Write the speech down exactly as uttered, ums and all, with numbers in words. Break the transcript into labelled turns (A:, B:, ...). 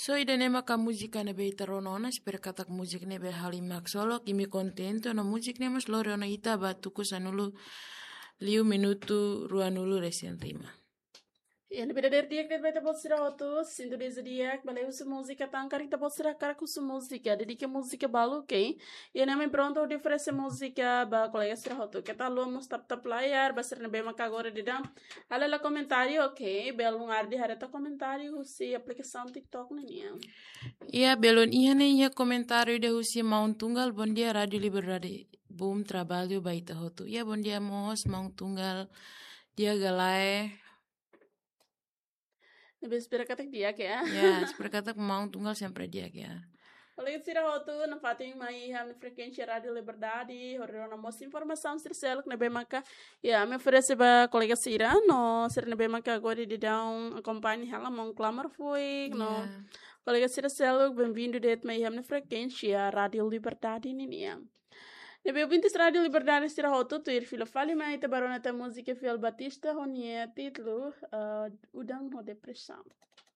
A: So ida nema ka muzika na be taronona spera katak muzik ne be halimak solo kimi kontento na muzik ne mas lore ona ita batuku sanulu liu minutu ruanulu resian rima.
B: E na beira dia que vai ter bolsira auto, sinto desde dia que valeu sua música tão cara que tá bolsira cara com sua música, dedica música balu quem? E na me pronto de oferecer música ba colega sira auto, que tá lomo tap tap player, ba ser na bem maca agora de dam. Hala la comentário, ok, bel um ar de hareta comentário se aplicação TikTok nem.
A: Ia belon ia ne ia comentário de husi maun tunggal bon dia radio liberdade boom trabalho baita hotu. Ia bon dia mohos maun tunggal dia galai.
B: Lebih espera kata dia ke ya.
A: Ya, seperti kata maun tunggal sempre dia ya.
B: Olha que será outro na fatin mai ham frequência rádio liberdade, horror na mos informação ser sel que na bem maca. Ya, me oferece ba colega Sira no ser na bem maca agora de down acompanhe ela mong clamor foi no. Colega Sira sel bem-vindo de mai ham na frequência rádio liberdade ni ya. Nebe ouvintes rádio liberdade será outro tu ir filo fale mai te barona ta música fiel Batista honie título uh, udang ho depressão.